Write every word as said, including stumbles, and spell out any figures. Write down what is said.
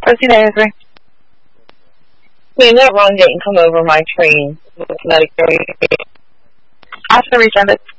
Proceed, I agree. Queen, that wrong didn't come over my train. I'll have to resend it.